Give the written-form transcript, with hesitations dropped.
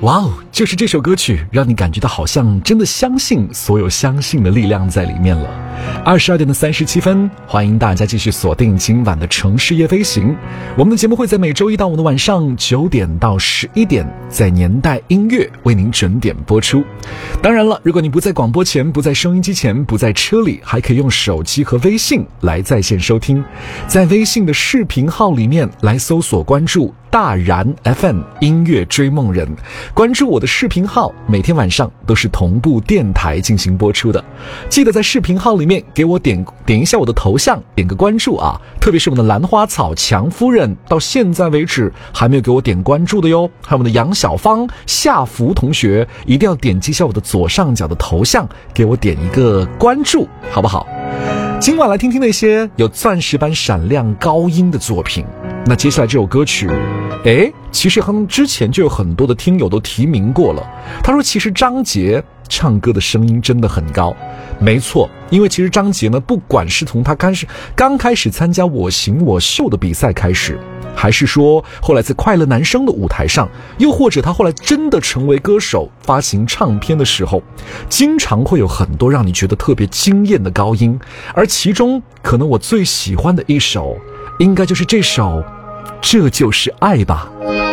哇哦，就是这首歌曲让你感觉到好像真的相信所有相信的力量在里面了。22点37分，欢迎大家继续锁定今晚的城市夜飞行。我们的节目会在每周一到五的晚上9点到11点，在年代音乐为您准点播出。当然了，如果你不在广播前，不在收音机前，不在车里，还可以用手机和微信来在线收听。在微信的视频号里面来搜索关注大然 FM 音乐追梦人，关注我的视频号，每天晚上都是同步电台进行播出的。记得在视频号里面给我点一下我的头像，点个关注啊！特别是我们的兰花草强夫人，到现在为止还没有给我点关注的哟。还有我们的杨小芳、夏福同学，一定要点击一下我的左上角的头像，给我点一个关注，好不好？今晚来听听那些有钻石般闪亮高音的作品。那接下来这首歌曲，其实之前就有很多的听友都提名过了。他说其实张杰唱歌的声音真的很高。没错，因为其实张杰呢，不管是从他刚开始参加我型我秀的比赛开始，还是说后来在快乐男声的舞台上，又或者他后来真的成为歌手发行唱片的时候，经常会有很多让你觉得特别惊艳的高音。而其中可能我最喜欢的一首应该就是这首《这就是爱吧》。